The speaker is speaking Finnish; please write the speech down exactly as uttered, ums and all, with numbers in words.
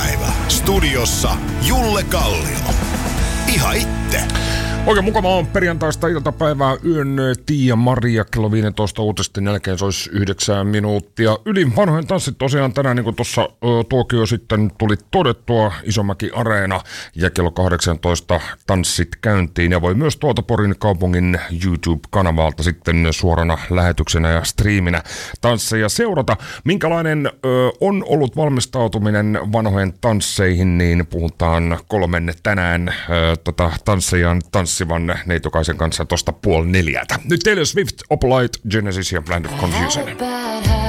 iltapäivä. Studiossa Julle Kallio. Ihan itse. Oikein mukavaa on perjantaista iltapäivää yön Tiia Maria kello viisitoista uutisten jälkeen se olisi yhdeksän minuuttia. Yli vanhojen tanssit tosiaan tänään, niin kuin tuossa tuokio sitten tuli todettua, Isomäki Areena ja kello kahdeksantoista tanssit käyntiin. Ja voi myös tuolta Porin kaupungin YouTube-kanavalta sitten suorana lähetyksenä ja striiminä tansseja seurata. Minkälainen ö, on ollut valmistautuminen vanhojen tansseihin, niin puhutaan kolmen tänään ö, tota, tanssejaan tanssivan Neitokaisen kanssa tosta puoli neljältä. Nyt Taylor Swift, Opalite, Genesis ja Land of Confusion.